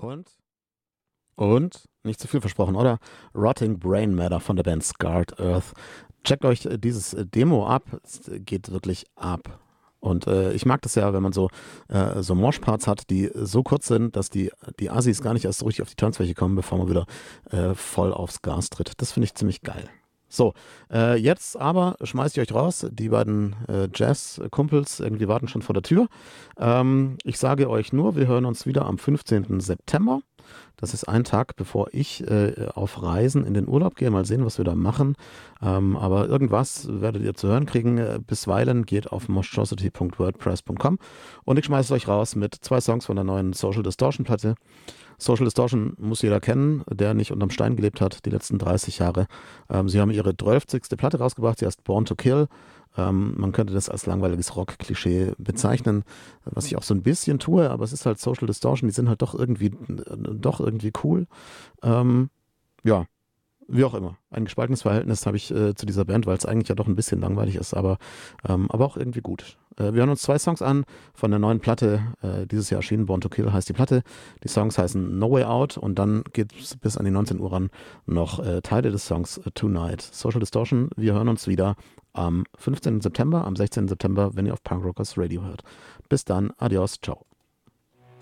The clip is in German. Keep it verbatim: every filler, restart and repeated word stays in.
Und? Und? Nicht zu viel versprochen, oder? Rotting Brain Matter von der Band Scarred Earth. Checkt euch äh, dieses äh, Demo ab. Es äh, geht wirklich ab. Und äh, ich mag das ja, wenn man so, äh, so Moshparts hat, die so kurz sind, dass die, die Assis gar nicht erst so richtig auf die Tanzfläche kommen, bevor man wieder äh, voll aufs Gas tritt. Das finde ich ziemlich geil. So, äh, jetzt aber schmeißt ihr euch raus. Die beiden äh, Jazz-Kumpels irgendwie warten schon vor der Tür. Ähm, ich sage euch nur, wir hören uns wieder am fünfzehnten September. Das ist ein Tag, bevor ich äh, auf Reisen in den Urlaub gehe. Mal sehen, was wir da machen. Ähm, aber irgendwas werdet ihr zu hören kriegen. Äh, bisweilen geht auf moshtrocity punkt wordpress punkt com und ich schmeiße euch raus mit zwei Songs von der neuen Social Distortion Platte. Social Distortion muss jeder kennen, der nicht unterm Stein gelebt hat die letzten dreißig Jahre. Ähm, sie haben ihre zwölfzigste Platte rausgebracht, sie heißt Born to Kill. Ähm, man könnte das als langweiliges Rock-Klischee bezeichnen, was ich auch so ein bisschen tue, aber es ist halt Social Distortion, die sind halt doch irgendwie, äh, doch irgendwie cool. Ähm, ja, wie auch immer. Ein gespaltenes Verhältnis habe ich äh, zu dieser Band, weil es eigentlich ja doch ein bisschen langweilig ist, aber, ähm, aber auch irgendwie gut. Äh, wir hören uns zwei Songs an von der neuen Platte, äh, dieses Jahr erschienen, Born to Kill heißt die Platte. Die Songs heißen No Way Out und dann geht es bis an die neunzehn Uhr ran noch äh, Teile des Songs äh, Tonight. Social Distortion, wir hören uns wieder am fünfzehnten September, am sechzehnten September, wenn ihr auf Punk Rockers Radio hört. Bis dann, adios, ciao.